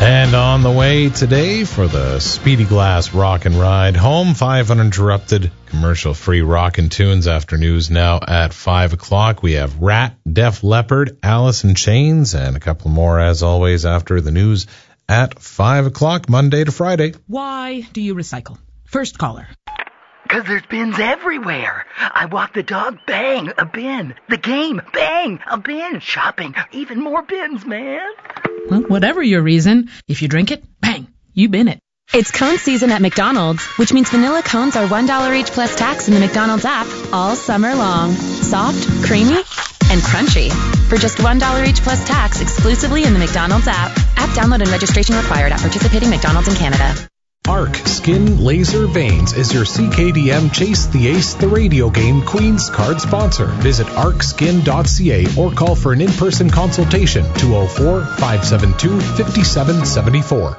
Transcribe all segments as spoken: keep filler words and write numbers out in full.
And on the way today for the Speedy Glass Rock and Ride home, five uninterrupted, commercial-free rockin' tunes after news now at five o'clock. We have Rat, Def Leppard, Alice in Chains, and a couple more, as always, after the news at five o'clock, Monday to Friday. Why do you recycle? First caller. Because there's bins everywhere. I walk the dog, bang, a bin. The game, bang, a bin. Shopping, even more bins, man. Well, whatever your reason, if you drink it, bang, you bin it. It's cone season at McDonald's, which means vanilla cones are one dollar each plus tax in the McDonald's app all summer long. Soft, creamy, and crunchy. For just one dollar each plus tax exclusively in the McDonald's app. App download and registration required at participating McDonald's in Canada. Arc Skin Laser Veins is your C K D M Chase the Ace the radio game Queen's card sponsor. Visit arc skin dot c a or call for an in-person consultation two oh four, five seven two, five seven seven four.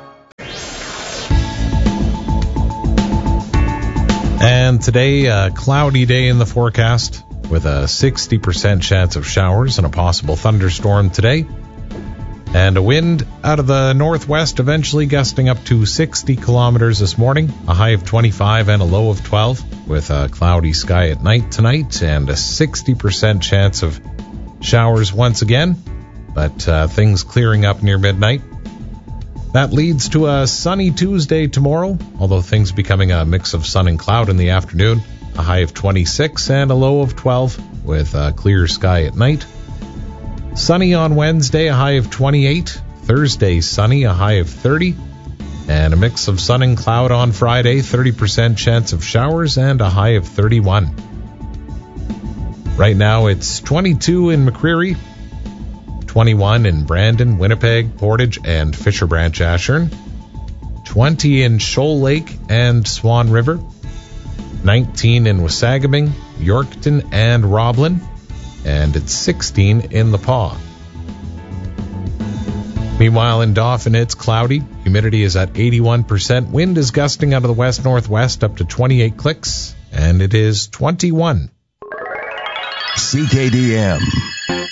And today, a cloudy day in the forecast with a sixty percent chance of showers and a possible thunderstorm today. And a wind out of the northwest, eventually gusting up to sixty kilometers this morning, a high of twenty-five and a low of twelve, with a cloudy sky at night tonight and a sixty percent chance of showers once again, but uh, things clearing up near midnight. That leads to a sunny Tuesday tomorrow, although things becoming a mix of sun and cloud in the afternoon, a high of twenty-six and a low of twelve, with a clear sky at night. Sunny on Wednesday, a high of twenty-eight. Thursday, sunny, a high of thirty. And a mix of sun and cloud on Friday, thirty percent chance of showers and a high of thirty-one. Right now, it's twenty-two in McCreary, twenty-one in Brandon, Winnipeg, Portage, and Fisher Branch Ashern, twenty in Shoal Lake and Swan River, nineteen in Wasagaming, Yorkton, and Roblin, and it's sixteen in the Paw. Meanwhile, in Dauphin, it's cloudy. Humidity is at eighty-one percent. Wind is gusting out of the west-northwest up to twenty-eight clicks, and it is twenty-one. C K D M.